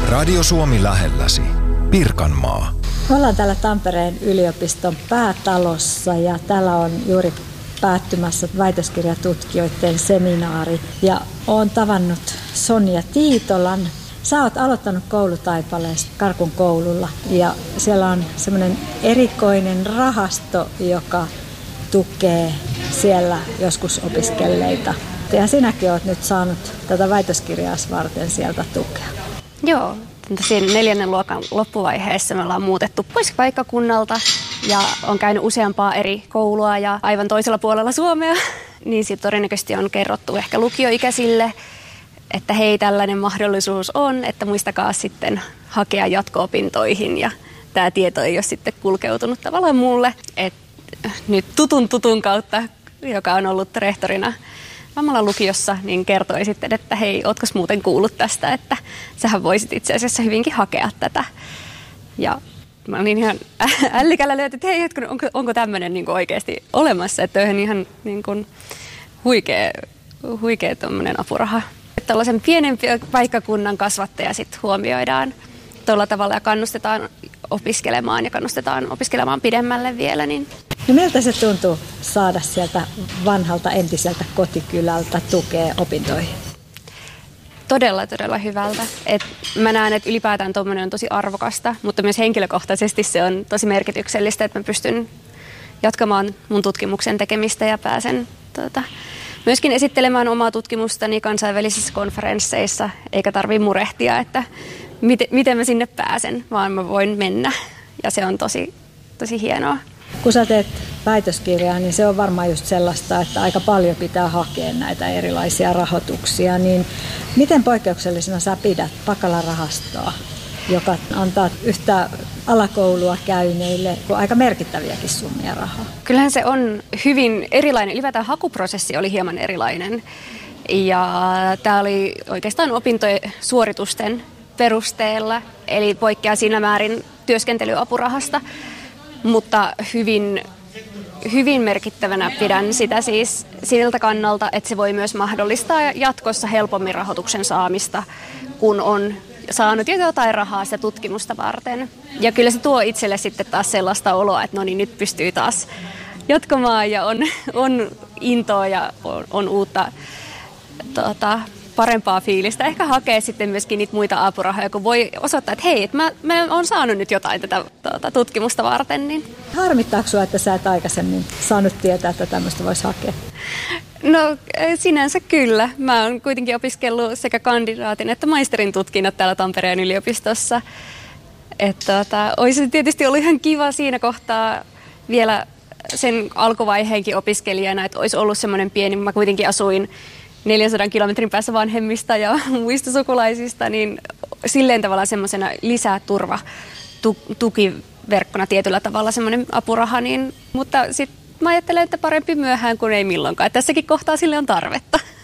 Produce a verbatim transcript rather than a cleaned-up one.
Radio Suomi lähelläsi. Pirkanmaa. Me ollaan täällä Tampereen yliopiston päätalossa ja täällä on juuri päättymässä väitöskirjatutkijoiden seminaari. Ja olen tavannut Sonja Tiitolan. Sä oot aloittanut koulutaipaleesta Karkun koululla ja siellä on semmoinen erikoinen rahasto, joka tukee siellä joskus opiskelleita. Ja sinäkin oot nyt saanut tätä väitöskirjaa varten sieltä tukea. Joo, siinä neljännen luokan loppuvaiheessa me ollaan muutettu pois paikkakunnalta ja on käynyt useampaa eri koulua ja aivan toisella puolella Suomea. Niin sitten todennäköisesti on kerrottu ehkä lukioikäisille, että hei, tällainen mahdollisuus on, että muistakaa sitten hakea jatko-opintoihin ja tämä tieto ei ole sitten kulkeutunut tavallaan mulle. Et nyt tutun tutun kautta, joka on ollut rehtorina Vammalan lukiossa, niin kertoi sitten, että hei, ootkos muuten kuullut tästä, että sähän voisit itse asiassa hyvinkin hakea tätä. Ja mä olin ihan ällikällä löyty, että hei, hetkinen, onko, onko tämmöinen niin kuin oikeasti olemassa, että on ihan niin kuin huikea, huikea tommoinen apuraha. Tällaisen pienen paikkakunnan kasvattaja sitten huomioidaan tuolla tavalla ja kannustetaan opiskelemaan ja kannustetaan opiskelemaan pidemmälle vielä. Niin. No miltä se tuntuu saada sieltä vanhalta entiseltä kotikylältä tukea opintoihin? Todella, todella hyvältä. Et mä näen, että ylipäätään tuommoinen on tosi arvokasta, mutta myös henkilökohtaisesti se on tosi merkityksellistä, että mä pystyn jatkamaan mun tutkimuksen tekemistä ja pääsen tuota, myöskin esittelemään omaa tutkimustani kansainvälisissä konferensseissa, eikä tarvitse murehtia, että miten, miten mä sinne pääsen, vaan mä voin mennä. Ja se on tosi, tosi hienoa. Kun sä teet väitöskirjaa, niin se on varmaan just sellaista, että aika paljon pitää hakea näitä erilaisia rahoituksia. Niin miten poikkeuksellisena sä pidät Pakala-rahastoa, joka antaa yhtä alakoulua käyneille aika merkittäviäkin summia rahaa? Kyllähän se on hyvin erilainen. Ylipäätään hakuprosessi oli hieman erilainen. Ja tämä oli oikeastaan opintosuoritusten perusteella, eli poikkeaa siinä määrin työskentelyapurahasta. Mutta hyvin, hyvin merkittävänä pidän sitä siis siltä kannalta, että se voi myös mahdollistaa jatkossa helpommin rahoituksen saamista, kun on saanut jo jotain rahaa sitä tutkimusta varten. Ja kyllä se tuo itselle sitten taas sellaista oloa, että no niin, nyt pystyy taas jatkamaan ja on, on intoa ja on, on uutta tuota, parempaa fiilistä. Ehkä hakee sitten myöskin niitä muita apurahoja, kun voi osoittaa, että hei, että mä, mä oon saanut nyt jotain tätä tuota, tutkimusta varten. Niin. Harmittaako sinua, että sä et aikaisemmin saanut tietää, että tämmöistä voisi hakea? No sinänsä kyllä. Mä oon kuitenkin opiskellut sekä kandidaatin että maisterin tutkinnot täällä Tampereen yliopistossa. Että tuota, olisi tietysti ollut ihan kiva siinä kohtaa vielä sen alkuvaiheenkin opiskelijana, että olisi ollut semmoinen pieni, mä kuitenkin asuin neljänsadan kilometrin päässä vanhemmista ja muista sukulaisista, niin silleen tavallaan semmoisena lisäturva tu, tukiverkkona tietyllä tavalla semmoinen apuraha, niin, mutta sitten mä ajattelen, että parempi myöhään kuin ei milloinkaan. Tässäkin kohtaa sille on tarvetta.